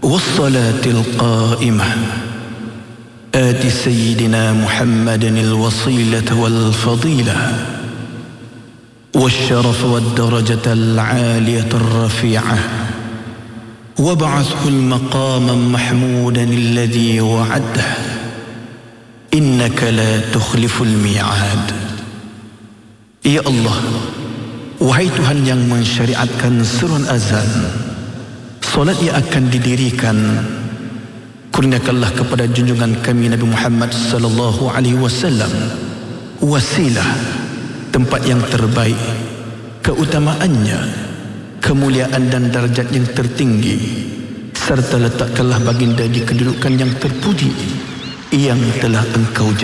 والصلاة القائمة آت سيدنا محمد الوصيلة والفضيلة والشرف والدرجة العالية الرفيعة وابعثه المقام محمودا الذي وعده إنك لا تخلف الميعاد. Ya Allah, wahai Tuhan yang mensyariatkan seruan azan, solat yang akan didirikan, kurniakanlah kepada junjungan kami Nabi Muhammad sallallahu alaihi wasallam wasilah, tempat yang terbaik, keutamaannya, kemuliaan dan darjat yang tertinggi, serta letakkanlah baginda di kedudukan yang terpuji yang telah engkau